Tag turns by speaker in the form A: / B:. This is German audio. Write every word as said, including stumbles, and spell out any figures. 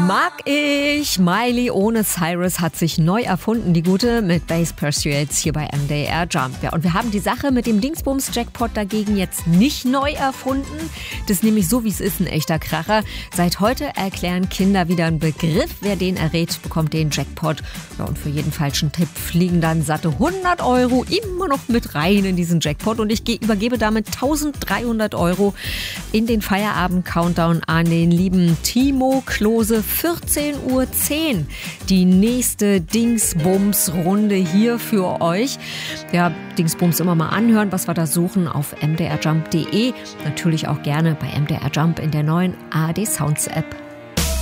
A: Mag ich. Miley ohne Cyrus hat sich neu erfunden, die Gute, mit Bass Pursuits hier bei M D R Jump. Ja, und wir haben die Sache mit dem Dingsbums-Jackpot dagegen jetzt nicht neu erfunden. Das ist nämlich so, wie es ist, ein echter Kracher. Seit heute erklären Kinder wieder einen Begriff. Wer den errät, bekommt den Jackpot. Ja, und für jeden falschen Tipp fliegen dann satte hundert Euro immer noch mit rein in diesen Jackpot. Und ich ge- übergebe damit dreizehnhundert Euro in den Feierabend-Countdown an den lieben Timo Klose. vierzehn Uhr zehn. Die nächste Dingsbums-Runde hier für euch. Ja, Dingsbums immer mal anhören, was wir da suchen auf m d r jump punkt d e. Natürlich auch gerne bei M D R Jump in der neuen A R D Sounds App.